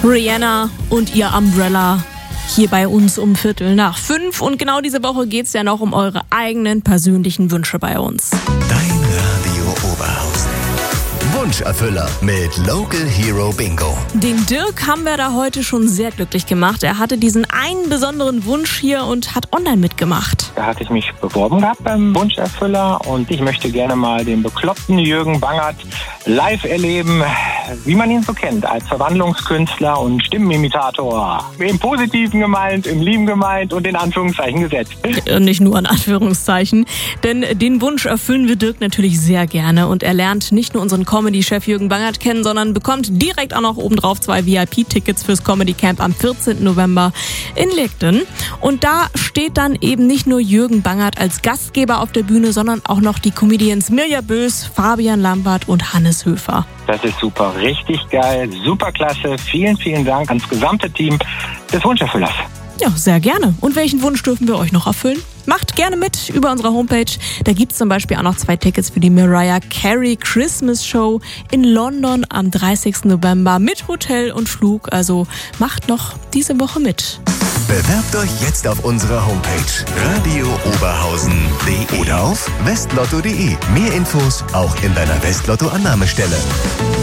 Rihanna und ihr Umbrella hier bei uns um 4:45. Und genau diese Woche geht es ja noch um eure eigenen persönlichen Wünsche bei uns. Dein Radio Oberhausen. Wunscherfüller mit Local Hero Bingo. Den Dirk haben wir da heute schon sehr glücklich gemacht. Er hatte diesen einen besonderen Wunsch hier und hat online mitgemacht. Da hatte ich mich beworben gehabt beim Wunscherfüller und ich möchte gerne mal den bekloppten Jürgen Bangert live erleben, wie man ihn so kennt, als Verwandlungskünstler und Stimmenimitator. Im Positiven gemeint, im Lieben gemeint und in Anführungszeichen gesetzt. Nicht nur in Anführungszeichen, denn den Wunsch erfüllen wir Dirk natürlich sehr gerne und er lernt nicht nur unseren Comedy-Chef Jürgen Bangert kennen, sondern bekommt direkt auch noch obendrauf 2 VIP-Tickets fürs Comedy Camp am 14. November in Legden. Und da steht dann eben nicht nur Jürgen Bangert als Gastgeber auf der Bühne, sondern auch noch die Comedians Mirja Bös, Fabian Lambert und Hannes Höfer. Das ist super, richtig geil, super klasse. Vielen, vielen Dank ans gesamte Team des Wunscherfüllers. Ja, sehr gerne. Und welchen Wunsch dürfen wir euch noch erfüllen? Macht gerne mit über unsere Homepage. Da gibt es zum Beispiel auch noch 2 Tickets für die Mariah Carey Christmas Show in London am 30. November mit Hotel und Flug. Also macht noch diese Woche mit. Bewerbt euch jetzt auf unserer Homepage radiooberhausen.de oder auf westlotto.de. Mehr Infos auch in deiner Westlotto-Annahmestelle.